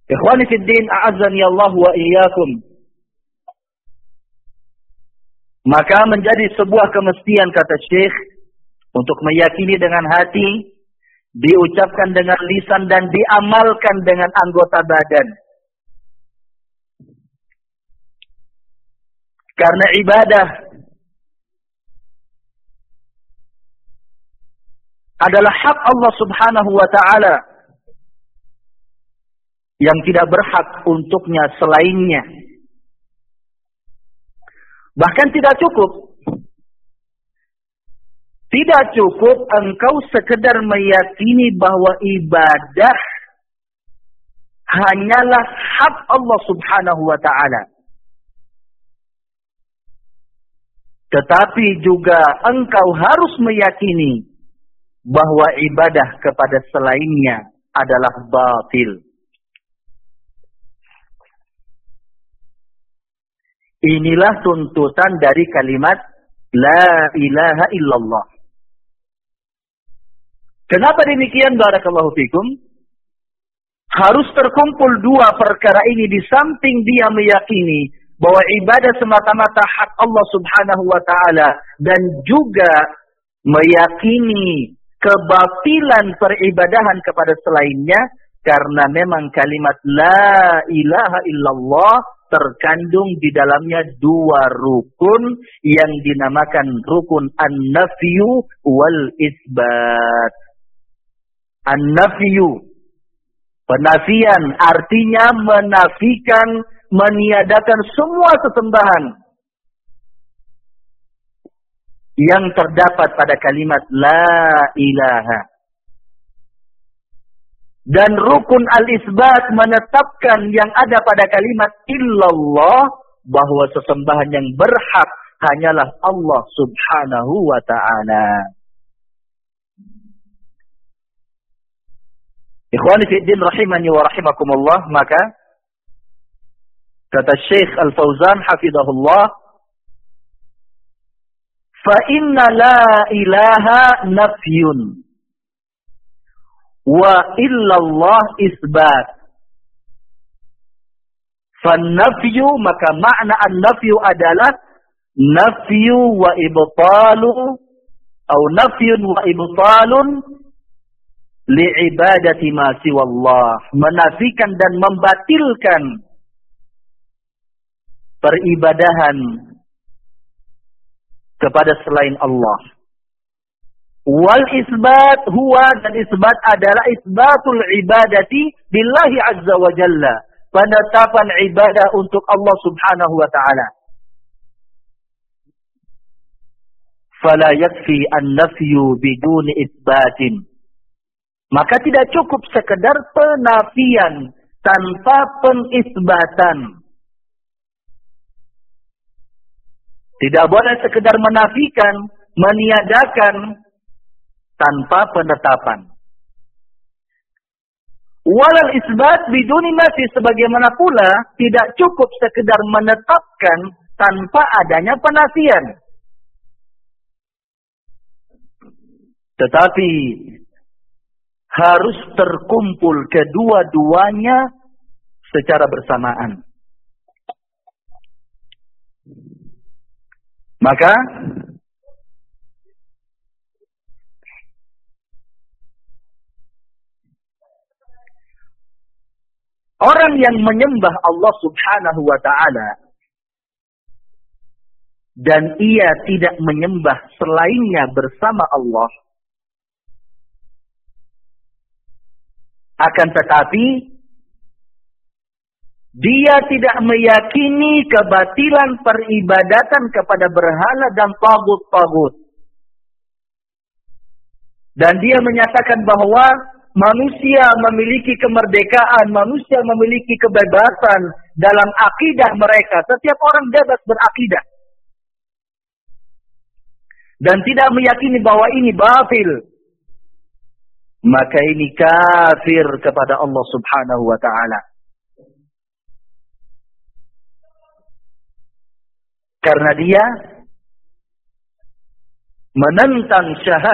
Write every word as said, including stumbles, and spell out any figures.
Ikhwani fid din, a'azzani Allah wa iyyakum. Maka menjadi sebuah kemestian, kata Syekh, untuk meyakini dengan hati, diucapkan dengan lisan, dan diamalkan dengan anggota badan. Karena ibadah adalah hak Allah subhanahu wa ta'ala yang tidak berhak untuknya selainnya. Bahkan tidak cukup. Tidak cukup engkau sekedar meyakini bahwa ibadah hanyalah hak Allah subhanahu wa ta'ala. Tetapi juga engkau harus meyakini bahwa ibadah kepada selainnya adalah batil. Inilah tuntutan dari kalimat La ilaha illallah. Kenapa demikian, barakallahu fikum? Harus terkumpul dua perkara ini di samping dia meyakini bahwa ibadah semata-mata hak Allah subhanahu wa ta'ala, dan juga meyakini kebatilan peribadahan kepada selainnya, karena memang kalimat La ilaha illallah terkandung di dalamnya dua rukun yang dinamakan rukun an-nafyu wal isbat. An-nafyu, penafian, artinya menafikan, meniadakan semua sesembahan yang terdapat pada kalimat La ilaha. Dan rukun al-isbat menetapkan yang ada pada kalimat illallah, bahwa sesembahan yang berhak hanyalah Allah subhanahu wa ta'ala. Ikhwani fiddin rahimani wa rahimakumullah, maka kata Syekh Al-Fauzan hafidhahullah, fa inna la ilaha nafyun wa illallah isbat. Fan-nafyu, maka makna an-nafyu adalah nafyu wa ibtalu, atau nafyun wa ibtalun li'ibadati ma siwallah, menafikan dan membatilkan peribadahan kepada selain Allah. Wal isbat huwa, dan isbat adalah isbatul ibadati billahi azza wa jalla, penetapan ibadah untuk Allah subhanahu wa ta'ala. Fala yakfi an-nafyu biduni isbatin, maka tidak cukup sekedar penafian tanpa pengisbatan. Tidak boleh sekedar menafikan, meniadakan tanpa penetapan. Walal isbat biduni nafi, sebagaimana pula tidak cukup sekedar menetapkan tanpa adanya penafian. Tetapi harus terkumpul kedua-duanya secara bersamaan. Maka orang yang menyembah Allah subhanahu wa ta'ala dan ia tidak menyembah selainnya bersama Allah, akan tetapi dia tidak meyakini kebatilan peribadatan kepada berhala dan tagut-tagut. Dan dia menyatakan bahwa manusia memiliki kemerdekaan, manusia memiliki kebebasan dalam akidah mereka. Setiap orang bebas berakidah. Dan tidak meyakini bahwa ini batil. Maka ini kafir kepada Allah subhanahu wa ta'ala. Karena dia menentang syahadat